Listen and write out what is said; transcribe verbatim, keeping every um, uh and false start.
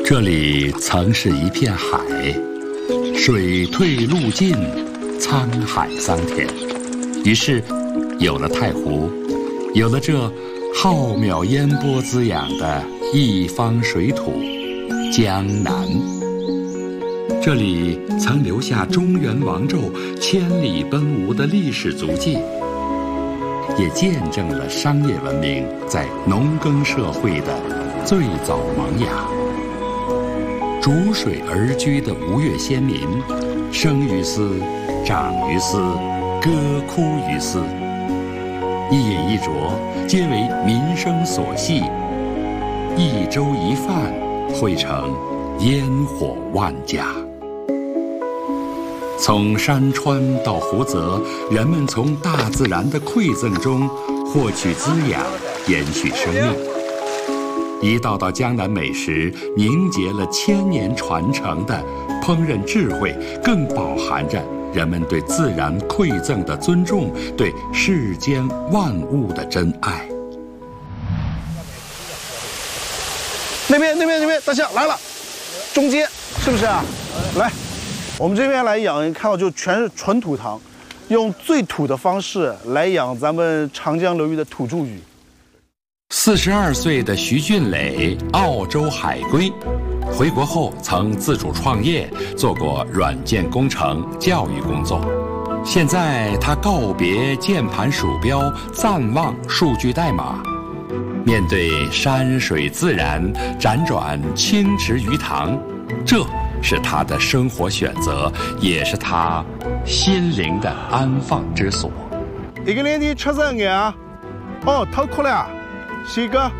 这里曾是一片海，水退路尽，沧海桑田。于是，有了太湖，有了这浩渺烟波滋养的一方水土——江南。这里曾留下中原王胄千里奔吴的历史足迹，也见证了商业文明在农耕社会的最早萌芽。逐水而居的吴越先民，生于斯，长于斯，歌哭于斯，一饮一啄皆为民生所系，一粥一饭汇成烟火万家。从山川到湖泽，人们从大自然的馈赠中获取滋养，延续生命。一道道江南美食凝结了千年传承的烹饪智慧，更饱含着人们对自然馈赠的尊重，对世间万物的真爱。 那边那边那边大象来了，中间是不是啊？来，我们这边来养，看到就全是纯土塘，用最土的方式来养咱们长江流域的土著鱼。 四十二岁的徐俊磊，澳洲海归，回国后曾自主创业，做过软件工程、教育工作。现在他告别键盘鼠标，暂忘数据代码，面对山水自然，辗转清池鱼塘，这是他的生活选择，也是他心灵的安放之所。 一个年的吃啥呀？哦，偷哭了，西哥。